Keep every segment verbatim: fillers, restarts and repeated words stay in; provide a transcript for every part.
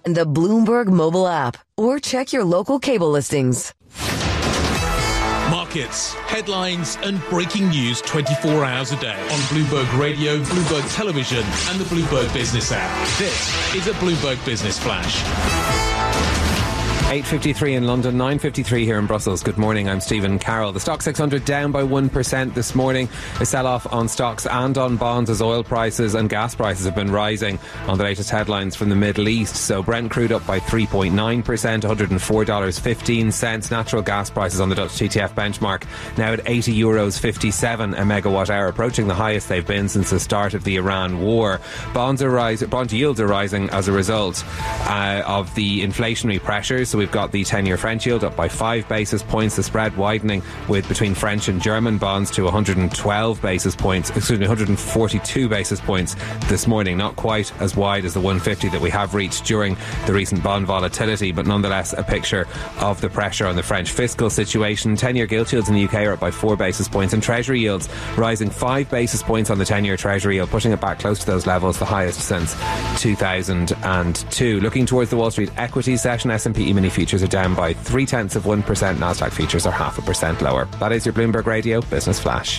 and the Bloomberg mobile app, or check your local cable listings. Markets, headlines and breaking news twenty-four hours a day on Bloomberg Radio, Bloomberg Television and the Bloomberg Business app. This is a Bloomberg Business Flash. eight fifty-three in London, nine fifty-three here in Brussels. Good morning, I'm Stephen Carroll. The Stock six hundred down by one percent this morning. A sell-off on stocks and on bonds as oil prices and gas prices have been rising on the latest headlines from the Middle East. So Brent crude up by three point nine percent, one hundred four dollars fifteen. Natural gas prices on the Dutch T T F benchmark now at eighty euros fifty-seven a megawatt hour, approaching the highest they've been since the start of the Iran war. Bonds are rising, bond yields are rising as a result uh, of the inflationary pressures. So we've got the ten-year French yield up by five basis points, the spread widening with between French and German bonds to one hundred twelve basis points, excuse me, one hundred forty-two basis points this morning. Not quite as wide as the one fifty that we have reached during the recent bond volatility, but nonetheless a picture of the pressure on the French fiscal situation. ten-year gilt yields in the U K are up by four basis points, and Treasury yields rising five basis points on the ten-year Treasury yield, pushing it back close to those levels, the highest since two thousand two. Looking towards the Wall Street equities session, S and P E-mini futures are down by three tenths of one percent. Nasdaq futures are half a percent lower. That is your Bloomberg Radio Business Flash.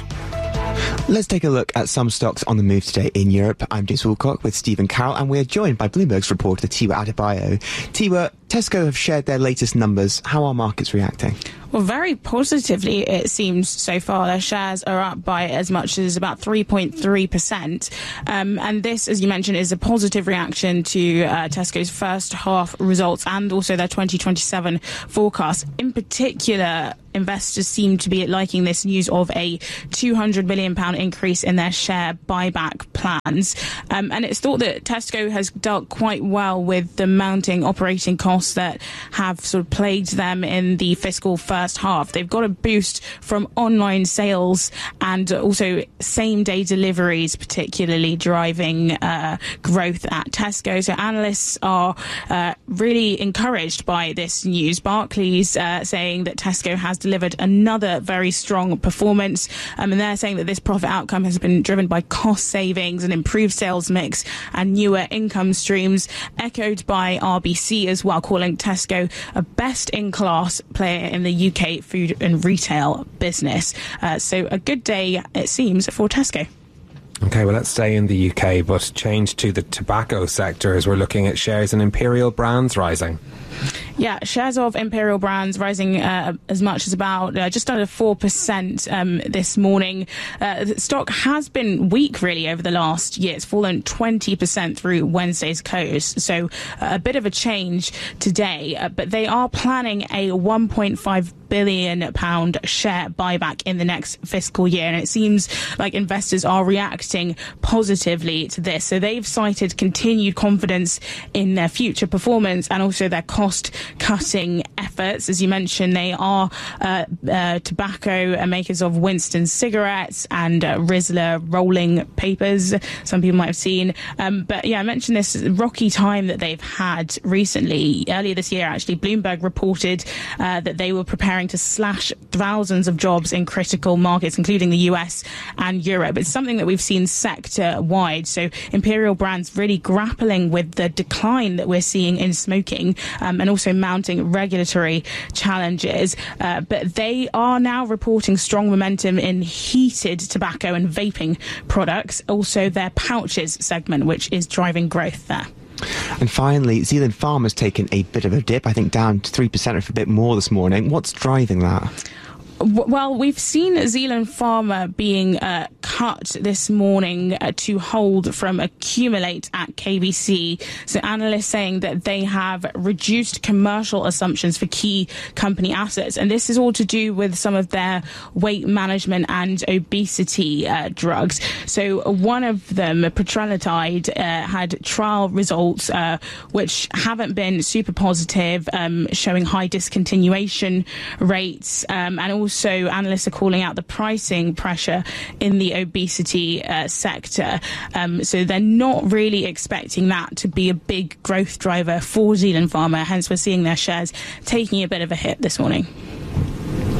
Let's take a look at some stocks on the move today in Europe. I'm James Woolcock with Stephen Carroll, and we're joined by Bloomberg's reporter Tiwa Adebayo. Tiwa, Tesco have shared their latest numbers. How are markets reacting? Well, very positively, it seems so far. Their shares are up by as much as about three point three percent. Um, and this, as you mentioned, is a positive reaction to uh, Tesco's first half results and also their twenty twenty-seven forecast. In particular, investors seem to be liking this news of a two hundred million pounds increase in their share buyback plans. Um, and it's thought that Tesco has dealt quite well with the mounting operating costs that have sort of plagued them in the fiscal first half. They've got a boost from online sales and also same-day deliveries, particularly driving uh, growth at Tesco. So analysts are uh, really encouraged by this news. Barclays uh, saying that Tesco has delivered another very strong performance, um, and they're saying that this profit outcome has been driven by cost savings and improved sales mix and newer income streams, echoed by R B C as well, calling Tesco a best-in-class player in the U K food and retail business. Uh, so a good day, it seems, for Tesco. OK, well, let's stay in the U K, but change to the tobacco sector as we're looking at shares in Imperial Brands rising. Yeah, shares of Imperial Brands rising uh, as much as about uh, just under four percent um, this morning. Uh, the stock has been weak, really, over the last year. It's fallen twenty percent through Wednesday's close. So uh, a bit of a change today. Uh, but they are planning a one point five billion pounds share buyback in the next fiscal year. And it seems like investors are reacting positively to this. So they've cited continued confidence in their future performance and also their cost cutting efforts. As you mentioned, they are uh, uh, tobacco makers of Winston cigarettes and uh, Rizla rolling papers. Some people might have seen. Um, but yeah, I mentioned this rocky time that they've had recently. Earlier this year, actually, Bloomberg reported uh, that they were preparing to slash thousands of jobs in critical markets, including the U S and Europe. It's something that we've seen sector-wide. So Imperial Brands really grappling with the decline that we're seeing in smoking um, and also mounting regulatory challenges. Uh, but they are now reporting strong momentum in heated tobacco and vaping products, also their pouches segment, which is driving growth there. And finally, Zealand Pharma has taken a bit of a dip, I think down to three percent or a bit more this morning. What's driving that? Well, we've seen Zealand Pharma being uh, cut this morning uh, to hold from accumulate at K B C. So analysts saying that they have reduced commercial assumptions for key company assets. And this is all to do with some of their weight management and obesity uh, drugs. So one of them, petrelintide, uh, had trial results uh, which haven't been super positive, um, showing high discontinuation rates um, and also Also, analysts are calling out the pricing pressure in the obesity uh, sector. Um, so they're not really expecting that to be a big growth driver for Zealand Pharma. Hence, we're seeing their shares taking a bit of a hit this morning.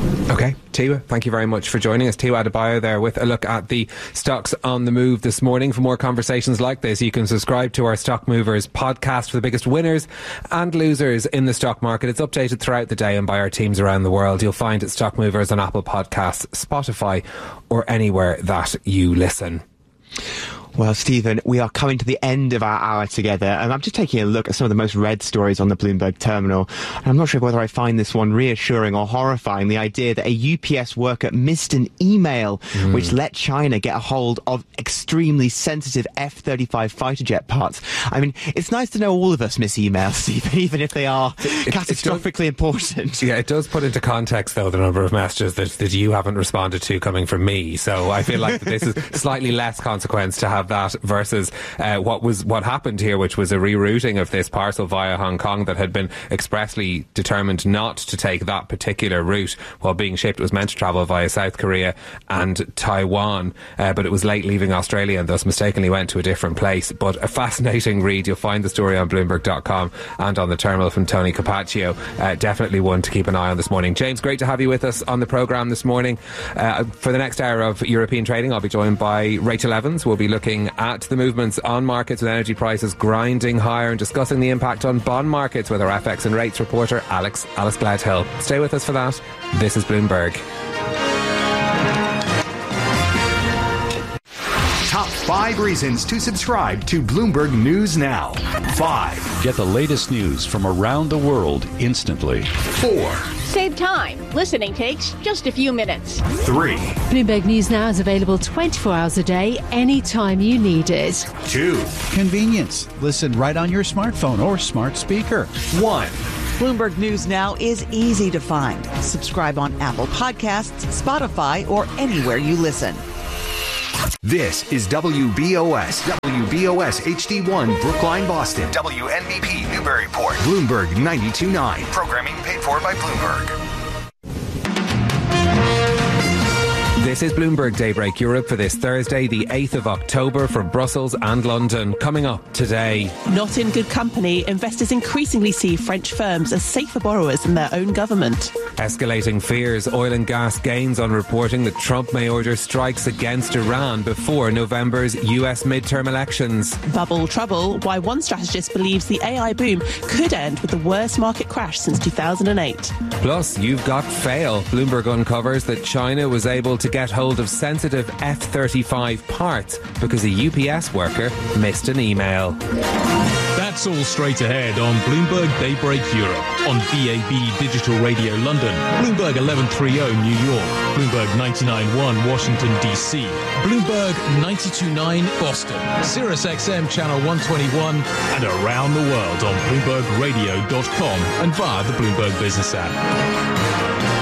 Okay, Tiwa, thank you very much for joining us. Tiwa Adebayo there with a look at the stocks on the move this morning. For more conversations like this, you can subscribe to our Stock Movers podcast for the biggest winners and losers in the stock market. It's updated throughout the day and by our teams around the world. You'll find it Stock Movers on Apple Podcasts, Spotify, or anywhere that you listen. Well, Stephen, we are coming to the end of our hour together, and I'm just taking a look at some of the most read stories on the Bloomberg terminal. And I'm not sure whether I find this one reassuring or horrifying, the idea that a U P S worker missed an email mm. which let China get a hold of extremely sensitive F thirty-five fighter jet parts. I mean, it's nice to know all of us miss emails, Stephen, even if they are it, catastrophically it does, important. Yeah, it does put into context, though, the number of messages that, that you haven't responded to coming from me. So I feel like this is slightly less consequence to have that versus uh, what was what happened here, which was a rerouting of this parcel via Hong Kong that had been expressly determined not to take that particular route while being shipped. It was meant to travel via South Korea and Taiwan, uh, but it was late leaving Australia and thus mistakenly went to a different place. But a fascinating read. You'll find the story on Bloomberg dot com and on the terminal from Tony Capaccio. Uh, definitely one to keep an eye on this morning. James, great to have you with us on the programme this morning. Uh, for the next hour of European trading, I'll be joined by Rachel Evans. We'll be looking at the movements on markets with energy prices grinding higher and discussing the impact on bond markets with our F X and rates reporter Alex Alice Gladhill. Stay with us for that. This is Bloomberg. Top five reasons to subscribe to Bloomberg News Now. Five. Get the latest news from around the world instantly. Four. Save time. Listening takes just a few minutes. Three. Bloomberg News Now is available twenty-four hours a day, anytime you need it. Two. Convenience. Listen right on your smartphone or smart speaker. One. Bloomberg News Now is easy to find. Subscribe on Apple Podcasts, Spotify, or anywhere you listen. This is W B O S, W B O S H D one, Brookline, Boston. W N B P, Newburyport. Bloomberg ninety-two point nine. Programming paid for by Bloomberg. This is Bloomberg Daybreak Europe for this Thursday, the eighth of October, for Brussels and London. Coming up today. Not in good company. Investors increasingly see French firms as safer borrowers than their own government. Escalating fears. Oil and gas gains on reporting that Trump may order strikes against Iran before November's U S midterm elections. Bubble trouble. Why one strategist believes the A I boom could end with the worst market crash since two thousand eight. Plus, you've got fail. Bloomberg uncovers that China was able to get hold of sensitive F thirty-five parts because a U P S worker missed an email. That's all straight ahead on Bloomberg Daybreak Europe, on B A B Digital Radio London, Bloomberg eleven thirty New York, Bloomberg ninety-nine point one Washington D C, Bloomberg ninety-two point nine Boston, Sirius X M Channel one twenty-one, and around the world on Bloomberg Radio dot com and via the Bloomberg Business app.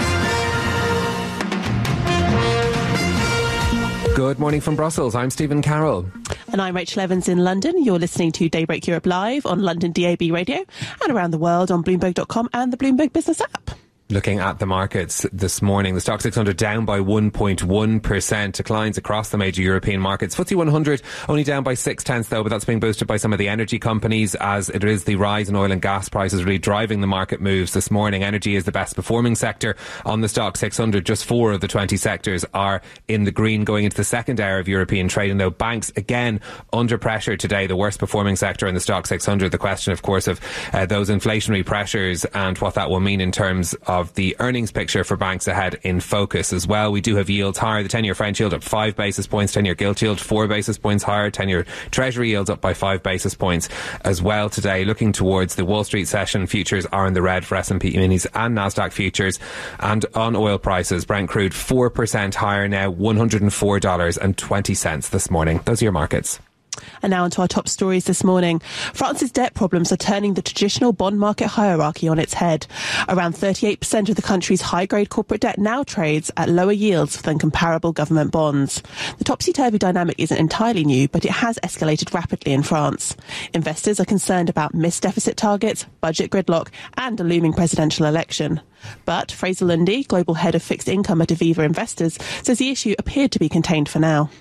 Good morning from Brussels. I'm Stephen Carroll. And I'm Rachel Evans in London. You're listening to Daybreak Europe live on London D A B Radio and around the world on Bloomberg dot com and the Bloomberg Business app. Looking at the markets this morning, the Stock six hundred down by one point one percent, declines across the major European markets. F T S E one hundred only down by six tenths though, but that's being boosted by some of the energy companies, as it is the rise in oil and gas prices really driving the market moves this morning. Energy is the best performing sector on the Stock six hundred. Just four of the twenty sectors are in the green going into the second hour of European trading, though banks again under pressure today, the worst performing sector in the Stock six hundred. The question, of course, of uh, those inflationary pressures and what that will mean in terms of the earnings picture for banks ahead in focus as well. We do have yields higher. The ten-year French yield up five basis points, ten-year gilt yield four basis points higher, ten-year Treasury yields up by five basis points as well today. Looking towards the Wall Street session, futures are in the red for S and P minis and Nasdaq futures. And on oil prices, Brent crude four percent higher now, one hundred four dollars and twenty cents this morning. Those are your markets. And now onto our top stories this morning. France's debt problems are turning the traditional bond market hierarchy on its head. Around thirty-eight percent of the country's high-grade corporate debt now trades at lower yields than comparable government bonds. The topsy-turvy dynamic isn't entirely new, but it has escalated rapidly in France. Investors are concerned about missed deficit targets, budget gridlock, and a looming presidential election. But Fraser Lundy, global head of fixed income at Aviva Investors, says the issue appeared to be contained for now.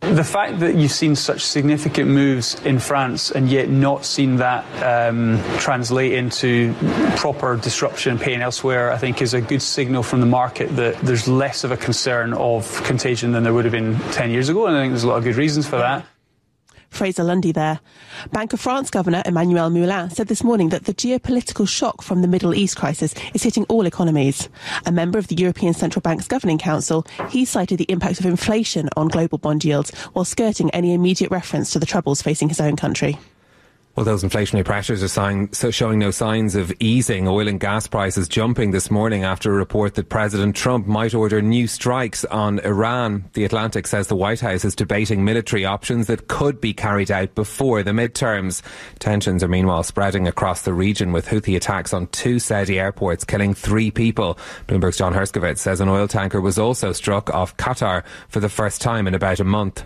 The fact that you've seen such significant moves in France and yet not seen that um, translate into proper disruption and pain elsewhere, I think is a good signal from the market that there's less of a concern of contagion than there would have been ten years ago, and I think there's a lot of good reasons for that. Fraser Lundy there. Bank of France Governor Emmanuel Moulin said this morning that the geopolitical shock from the Middle East crisis is hitting all economies. A member of the European Central Bank's Governing Council, he cited the impact of inflation on global bond yields while skirting any immediate reference to the troubles facing his own country. Well, those inflationary pressures are sign, so showing no signs of easing. Oil and gas prices jumping this morning after a report that President Trump might order new strikes on Iran. The Atlantic says the White House is debating military options that could be carried out before the midterms. Tensions are meanwhile spreading across the region, with Houthi attacks on two Saudi airports killing three people. Bloomberg's John Herskovitz says an oil tanker was also struck off Qatar for the first time in about a month.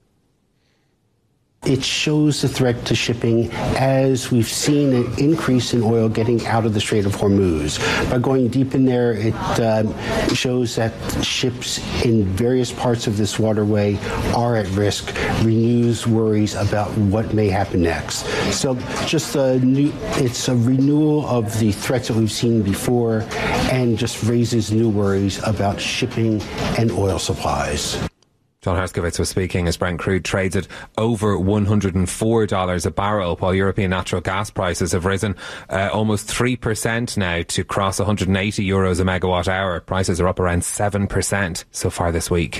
It shows the threat to shipping as we've seen an increase in oil getting out of the Strait of Hormuz. By going deep in there, it um, shows that ships in various parts of this waterway are at risk, renews worries about what may happen next. So just a new, it's a renewal of the threats that we've seen before and just raises new worries about shipping and oil supplies. John Herskovitz was speaking as Brent crude trades at over one hundred four dollars a barrel, while European natural gas prices have risen uh, almost three percent now to cross one hundred eighty euros a megawatt hour. Prices are up around seven percent so far this week.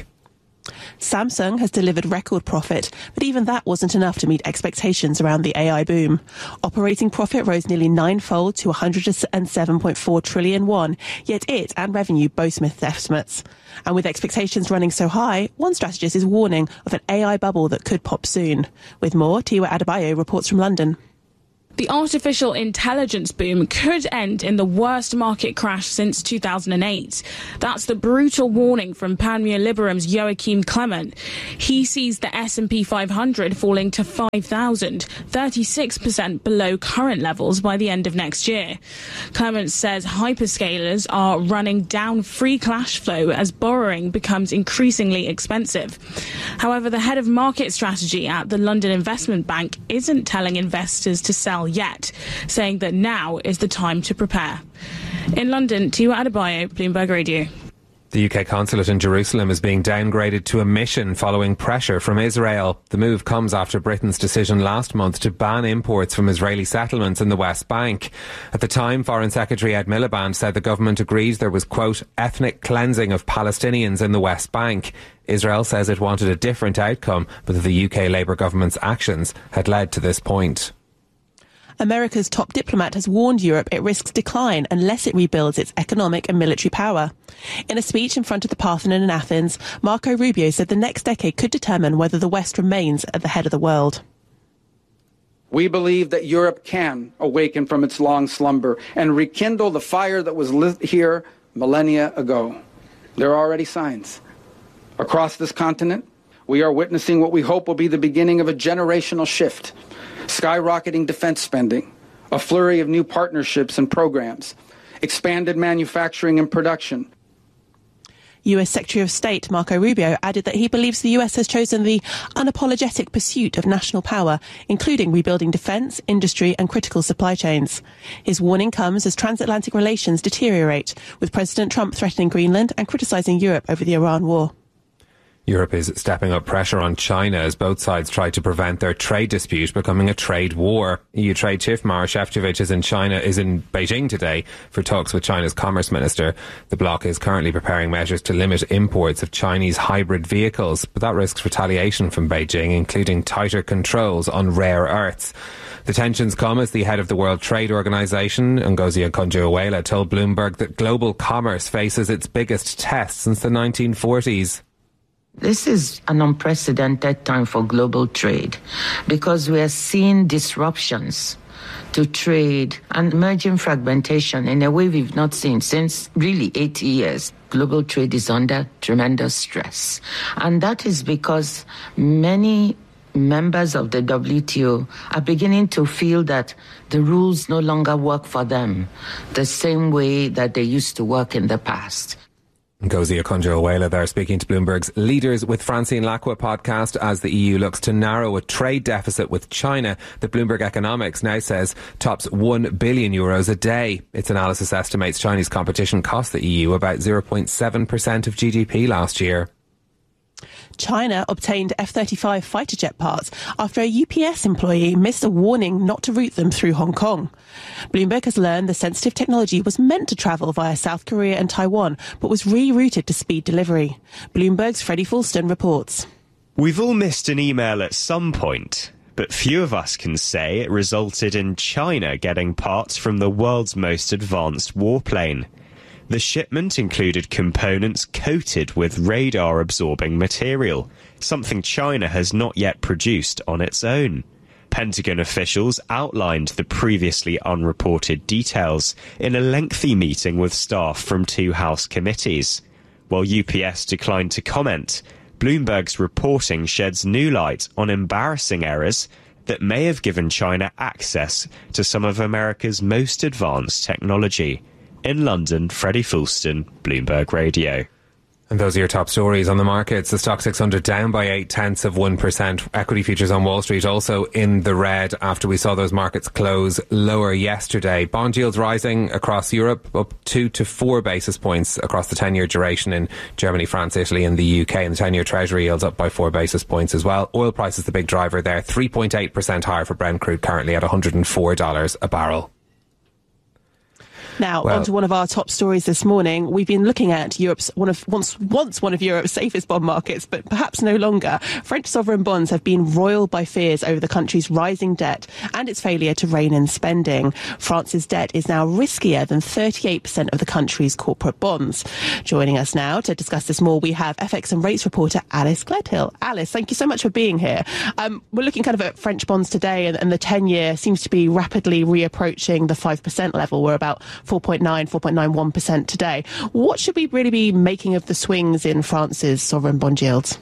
Samsung has delivered record profit, but even that wasn't enough to meet expectations around the A I boom. Operating profit rose nearly ninefold to one hundred seven point four trillion won, yet it and revenue both missed estimates. And with expectations running so high, one strategist is warning of an A I bubble that could pop soon. With more, Tiwa Adebayo reports from London. The artificial intelligence boom could end in the worst market crash since two thousand eight. That's the brutal warning from Panmure Liberum's Joachim Clement. He sees the S and P five hundred falling to five thousand, thirty-six percent below current levels by the end of next year. Clement says hyperscalers are running down free cash flow as borrowing becomes increasingly expensive. However, the head of market strategy at the London Investment Bank isn't telling investors to sell yet, saying that now is the time to prepare. In London, Tiwa Adebayo, Bloomberg Radio. The U K consulate in Jerusalem is being downgraded to a mission following pressure from Israel. The move comes after Britain's decision last month to ban imports from Israeli settlements in the West Bank. At the time, Foreign Secretary Ed Miliband said the government agreed there was, quote, ethnic cleansing of Palestinians in the West Bank. Israel says it wanted a different outcome, but that the U K Labour government's actions had led to this point. America's top diplomat has warned Europe it risks decline unless it rebuilds its economic and military power. In a speech in front of the Parthenon in Athens, Marco Rubio said the next decade could determine whether the West remains at the head of the world. We believe that Europe can awaken from its long slumber and rekindle the fire that was lit here millennia ago. There are already signs. Across this continent, we are witnessing what we hope will be the beginning of a generational shift. Skyrocketing defense spending, a flurry of new partnerships and programs, expanded manufacturing and production. U S Secretary of State Marco Rubio added that he believes the U S has chosen the unapologetic pursuit of national power, including rebuilding defence, industry and critical supply chains. His warning comes as transatlantic relations deteriorate, with President Trump threatening Greenland and criticising Europe over the Iran war. Europe is stepping up pressure on China as both sides try to prevent their trade dispute becoming a trade war. E U Trade Chief Maroš Šefčovič is in China, is in Beijing today for talks with China's Commerce Minister. The bloc is currently preparing measures to limit imports of Chinese hybrid vehicles, but that risks retaliation from Beijing, including tighter controls on rare earths. The tensions come as the head of the World Trade Organization, Ngozi Okonjo-Iweala, told Bloomberg that global commerce faces its biggest test since the nineteen forties. This is an unprecedented time for global trade because we are seeing disruptions to trade and emerging fragmentation in a way we've not seen since really eighty years. Global trade is under tremendous stress. And that is because many members of the W T O are beginning to feel that the rules no longer work for them the same way that they used to work in the past. Ngozi Okonjo-Iweala there speaking to Bloomberg's Leaders with Francine Lacqua podcast as the E U looks to narrow a trade deficit with China that Bloomberg Economics now says tops one billion euros a day. Its analysis estimates Chinese competition cost the E U about zero point seven percent of G D P last year. China obtained F thirty-five fighter jet parts after a U P S employee missed a warning not to route them through Hong Kong. Bloomberg has learned the sensitive technology was meant to travel via South Korea and Taiwan, but was rerouted to speed delivery. Bloomberg's Freddie Fulston reports. We've all missed an email at some point, but few of us can say it resulted in China getting parts from the world's most advanced warplane. The shipment included components coated with radar-absorbing material, something China has not yet produced on its own. Pentagon officials outlined the previously unreported details in a lengthy meeting with staff from two House committees. While U P S declined to comment, Bloomberg's reporting sheds new light on embarrassing errors that may have given China access to some of America's most advanced technology. In London, Freddie Fulston, Bloomberg Radio. And those are your top stories on the markets. The Stock six hundred down by eight tenths of one percent. Equity futures on Wall Street also in the red after we saw those markets close lower yesterday. Bond yields rising across Europe, up two to four basis points across the ten-year duration in Germany, France, Italy and the U K. And the ten-year Treasury yields up by four basis points as well. Oil price is the big driver there, three point eight percent higher for Brent crude, currently at one hundred four dollars a barrel. Now, well, on to one of our top stories this morning. We've been looking at Europe's one of once once one of Europe's safest bond markets, but perhaps no longer. French sovereign bonds have been roiled by fears over the country's rising debt and its failure to rein in spending. France's debt is now riskier than thirty-eight percent of the country's corporate bonds. Joining us now to discuss this more, we have F X and rates reporter Alice Gledhill. Alice, thank you so much for being here. Um, we're looking kind of at French bonds today, and, and the ten-year seems to be rapidly reapproaching the five percent level. We're about four point nine, four point nine one percent today. What should we really be making of the swings in France's sovereign bond yields?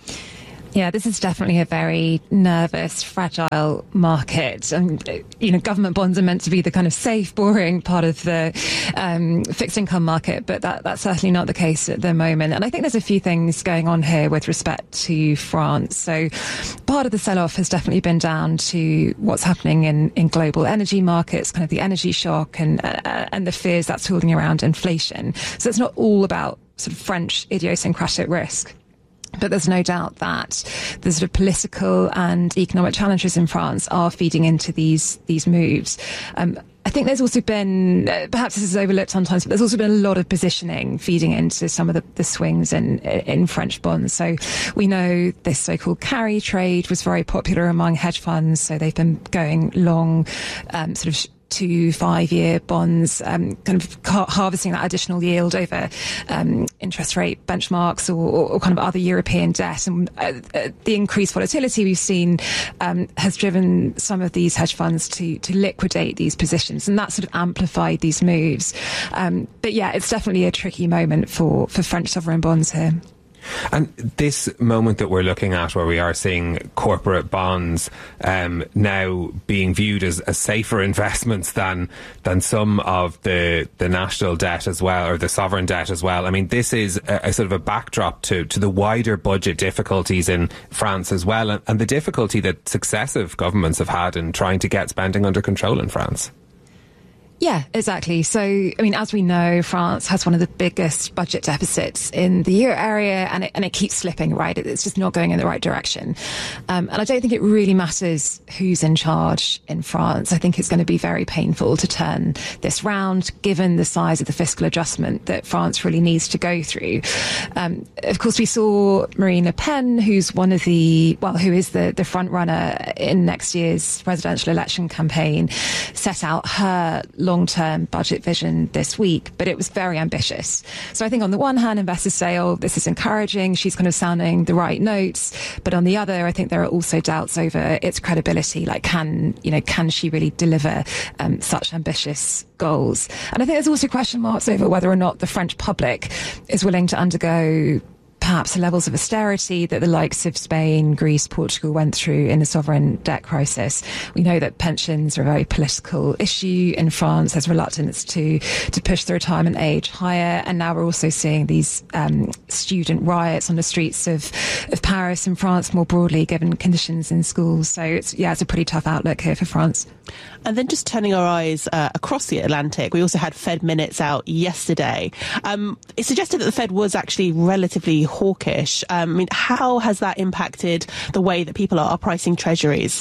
Yeah, this is definitely a very nervous, fragile market. And, you know, government bonds are meant to be the kind of safe, boring part of the um, fixed income market, but that, that's certainly not the case at the moment. And I think there's a few things going on here with respect to France. So part of the sell-off has definitely been down to what's happening in, in global energy markets, kind of the energy shock and, uh, and the fears that's holding around inflation. So it's not all about sort of French idiosyncratic risk. But there's no doubt that the sort of political and economic challenges in France are feeding into these these moves. Um, I think there's also been, uh, perhaps this is overlooked sometimes, but there's also been a lot of positioning feeding into some of the, the swings in in French bonds. So we know this so-called carry trade was very popular among hedge funds. So they've been going long, um, sort of two five-year bonds, um, kind of ca- harvesting that additional yield over um, interest rate benchmarks or, or, or kind of other European debt. And uh, uh, the increased volatility we've seen um, has driven some of these hedge funds to to liquidate these positions, and that sort of amplified these moves. Um, but yeah, it's definitely a tricky moment for, for French sovereign bonds here. And this moment that we're looking at, where we are seeing corporate bonds um, now being viewed as, as safer investments than than some of the the national debt as well, or the sovereign debt as well. I mean, this is a, a sort of a backdrop to to the wider budget difficulties in France as well, and, and the difficulty that successive governments have had in trying to get spending under control in France. Yeah, exactly. So, I mean, as we know, France has one of the biggest budget deficits in the euro area, and it, and it keeps slipping, right? It's just not going in the right direction. Um, and I don't think it really matters who's in charge in France. I think it's going to be very painful to turn this round, given the size of the fiscal adjustment that France really needs to go through. Um, of course, we saw Marine Le Pen, who's one of the, well, who is the, the front runner in next year's presidential election campaign, set out her long-term budget vision this week, but it was very ambitious. So I think on the one hand, investors say, oh, this is encouraging, she's kind of sounding the right notes. But on the other, I think there are also doubts over its credibility. Like, can, you know, can she really deliver um, such ambitious goals? And I think there's also question marks over whether or not the French public is willing to undergo perhaps the levels of austerity that the likes of Spain, Greece, Portugal went through in the sovereign debt crisis. We know that pensions are a very political issue in France. There's reluctance to, to push the retirement age higher. And now we're also seeing these um, student riots on the streets of, of Paris and France more broadly, given conditions in schools. So it's, yeah, it's a pretty tough outlook here for France. And then just turning our eyes uh, across the Atlantic, we also had Fed minutes out yesterday. Um, it suggested that the Fed was actually relatively hawkish. Um, I mean, how has that impacted the way that people are pricing treasuries?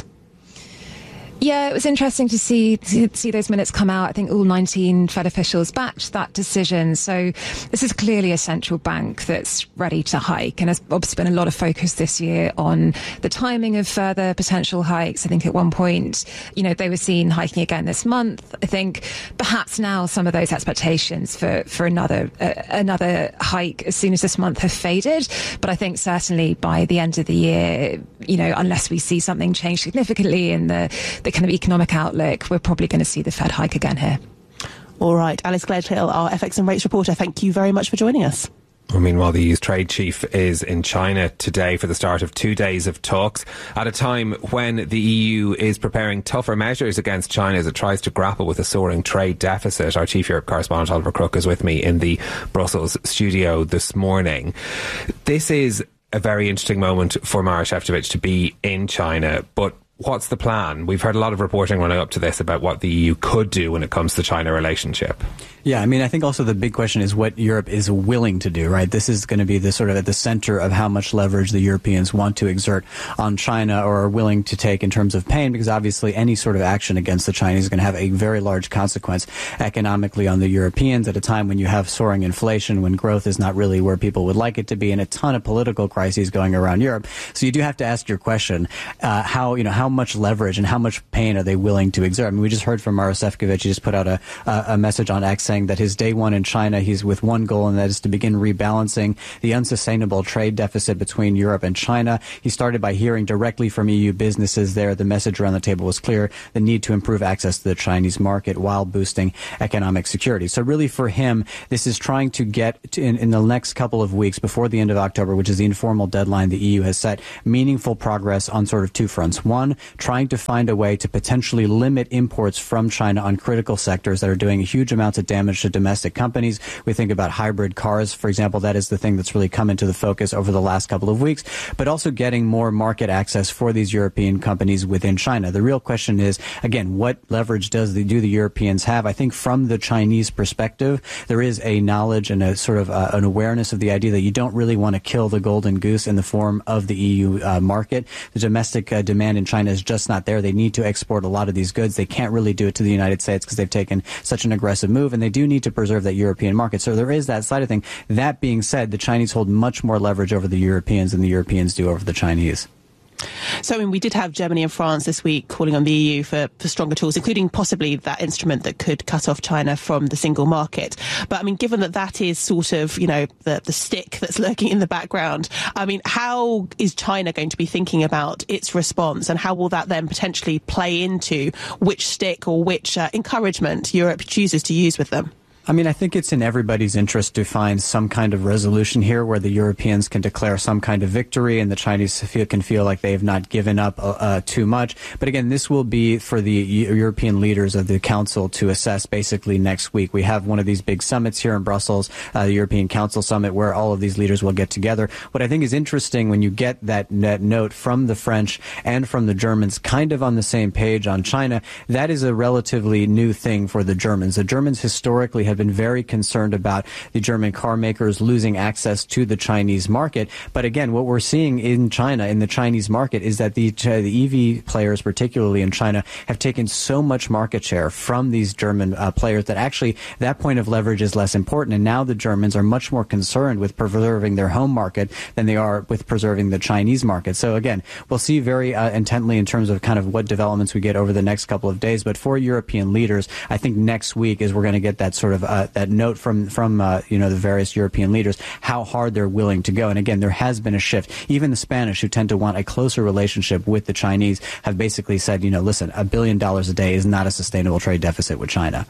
Yeah, it was interesting to see to see those minutes come out. I think all nineteen Fed officials backed that decision. So this is clearly a central bank that's ready to hike. And there's obviously been a lot of focus this year on the timing of further potential hikes. I think at one point, you know, they were seen hiking again this month. I think perhaps now some of those expectations for, for another uh, another hike as soon as this month have faded. But I think certainly by the end of the year, you know, unless we see something change significantly in the, the kind of economic outlook, we're probably going to see the Fed hike again here. All right, Alice Gledhill, our F X and rates reporter, thank you very much for joining us. Well, meanwhile, the E U's trade chief is in China today for the start of two days of talks at a time when the E U is preparing tougher measures against China as it tries to grapple with a soaring trade deficit. Our chief Europe correspondent Oliver Crook is with me in the Brussels studio this morning. This is a very interesting moment for Maroš Šefčovič to be in China, but what's the plan? We've heard a lot of reporting running up to this about what the E U could do when it comes to the China relationship. Yeah, I mean, I think also the big question is what Europe is willing to do, right? This is going to be the sort of at the center of how much leverage the Europeans want to exert on China or are willing to take in terms of pain, because obviously any sort of action against the Chinese is going to have a very large consequence economically on the Europeans at a time when you have soaring inflation, when growth is not really where people would like it to be, and a ton of political crises going around Europe. So you do have to ask your question, uh, how, you know, how much leverage and how much pain are they willing to exert? I mean, we just heard from Maroš Šefčovič. He just put out a, a, a message on X saying that his day one in China, he's with one goal, and that is to begin rebalancing the unsustainable trade deficit between Europe and China. He started by hearing directly from E U businesses there. The message around the table was clear: the need to improve access to the Chinese market while boosting economic security. So really for him, this is trying to get to, in, in the next couple of weeks before the end of October, which is the informal deadline the E U has set, meaningful progress on sort of two fronts. One, trying to find a way to potentially limit imports from China on critical sectors that are doing huge amounts of damage to domestic companies. We think about hybrid cars, for example. That is the thing that's really come into the focus over the last couple of weeks, but also getting more market access for these European companies within China. The real question is, again, what leverage does the, do the Europeans have? I think from the Chinese perspective, there is a knowledge and a sort of uh, an awareness of the idea that you don't really want to kill the golden goose in the form of the E U uh, market. The domestic uh, demand in China is just not there. They need to export a lot of these goods. They can't really do it to the United States because they've taken such an aggressive move, and they do need to preserve that European market. So there is that side of thing. That being said, the Chinese hold much more leverage over the Europeans than the Europeans do over the Chinese. So, I mean, we did have Germany and France this week calling on the E U for, for stronger tools, including possibly that instrument that could cut off China from the single market. But, I mean, given that that is sort of, you know, the, the stick that's lurking in the background, I mean, how is China going to be thinking about its response, and how will that then potentially play into which stick or which uh, encouragement Europe chooses to use with them? I mean, I think it's in everybody's interest to find some kind of resolution here where the Europeans can declare some kind of victory and the Chinese feel, can feel like they have not given up uh, too much. But again, this will be for the European leaders of the Council to assess basically next week. We have one of these big summits here in Brussels, uh, the European Council Summit, where all of these leaders will get together. What I think is interesting when you get that, that note from the French and from the Germans kind of on the same page on China, that is a relatively new thing for the Germans. The Germans historically have been very concerned about the German car makers losing access to the Chinese market. But again, what we're seeing in China, in the Chinese market, is that the, the E V players, particularly in China, have taken so much market share from these German uh, players that actually that point of leverage is less important. And now the Germans are much more concerned with preserving their home market than they are with preserving the Chinese market. So again, we'll see very uh, intently in terms of kind of what developments we get over the next couple of days. But for European leaders, I think next week is we're going to get that sort of Uh, that note from from uh, you know the various European leaders, how hard they're willing to go. And again, there has been a shift. Even the Spanish, who tend to want a closer relationship with the Chinese, have basically said, you know, listen, a billion dollars a day is not a sustainable trade deficit with China.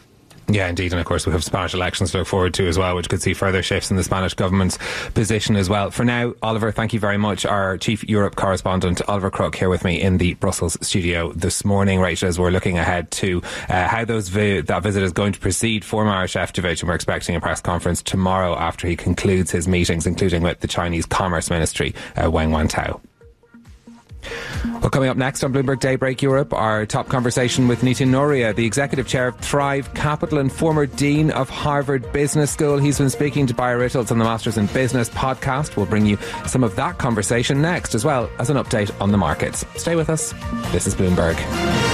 Yeah, indeed. And of course, we have Spanish elections to look forward to as well, which could see further shifts in the Spanish government's position as well. For now, Oliver, thank you very much. Our Chief Europe correspondent, Oliver Crook, here with me in the Brussels studio this morning, Rachel, as we're looking ahead to uh, how those vi- that visit is going to proceed for Maroš Šefčovič. And we're expecting a press conference tomorrow after he concludes his meetings, including with the Chinese Commerce Ministry, uh, Wang Wantao. Well, coming up next on Bloomberg Daybreak Europe, our top conversation with Nitin Nohria, the Executive Chair of Thrive Capital and former Dean of Harvard Business School. He's been speaking to Bayer Rittels on the Masters in Business podcast. We'll bring you some of that conversation next, as well as an update on the markets. Stay with us. This is Bloomberg.